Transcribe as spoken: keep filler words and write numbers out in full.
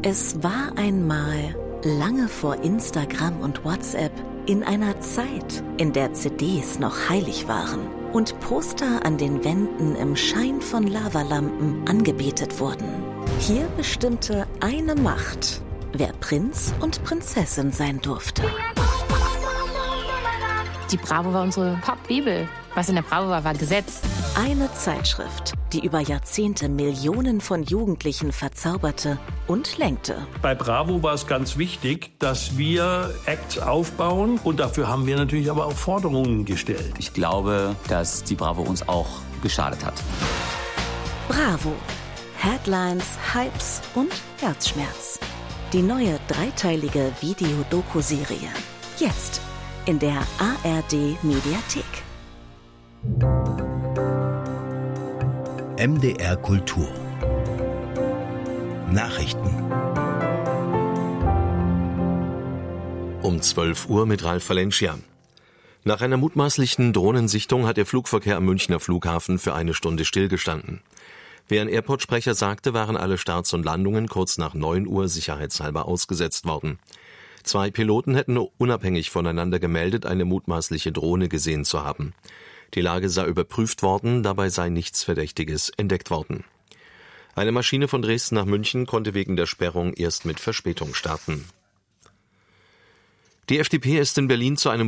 Es war einmal, lange vor Instagram und WhatsApp, in einer Zeit, in der C Ds noch heilig waren und Poster an den Wänden im Schein von Lavalampen angebetet wurden. Hier bestimmte eine Macht, wer Prinz und Prinzessin sein durfte. Die Bravo war unsere Pop-Bibel. Was in der Bravo war, war Gesetz. Eine Zeitschrift, die über Jahrzehnte Millionen von Jugendlichen verzauberte und lenkte. Bei Bravo war es ganz wichtig, dass wir Acts aufbauen und dafür haben wir natürlich aber auch Forderungen gestellt. Ich glaube, dass die Bravo uns auch geschadet hat. Bravo. Headlines, Hypes und Herzschmerz. Die neue dreiteilige Videodoku-Serie. Jetzt in der A R D-Mediathek. M D R Kultur. Nachrichten. Um zwölf Uhr mit Ralf Valencia. Nach einer mutmaßlichen Drohnensichtung hat der Flugverkehr am Münchner Flughafen für eine Stunde stillgestanden. Wie ein Airport-Sprecher sagte, waren alle Starts und Landungen kurz nach neun Uhr sicherheitshalber ausgesetzt worden. Zwei Piloten hätten unabhängig voneinander gemeldet, eine mutmaßliche Drohne gesehen zu haben. Die Lage sei überprüft worden, dabei sei nichts Verdächtiges entdeckt worden. Eine Maschine von Dresden nach München konnte wegen der Sperrung erst mit Verspätung starten. Die F D P ist in Berlin zu einem